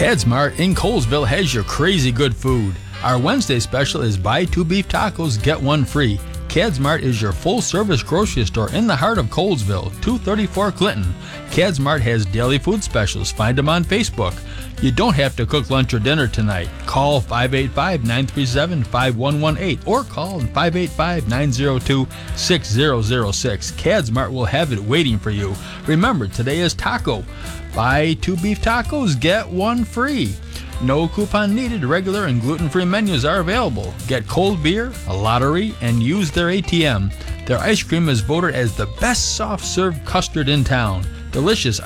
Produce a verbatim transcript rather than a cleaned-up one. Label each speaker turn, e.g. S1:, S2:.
S1: CADSmart in Colesville has your crazy good food. Our Wednesday special is buy two beef tacos, get one free. CADSmart is your full-service grocery store in the heart of Colesville, two thirty-four Clinton. CADSmart has daily food specials. Find them on Facebook. You don't have to cook lunch or dinner tonight. Call five eight five, nine three seven, five one one eight or call five eight five, nine zero two, six zero zero six. CADSmart will have it waiting for you. Remember, today is taco. Buy two beef tacos, get one free. No coupon needed. Regular and gluten-free menus are available. Get cold beer, a lottery, and use their A T M. Their ice cream is voted as the best soft-serve custard in town. Delicious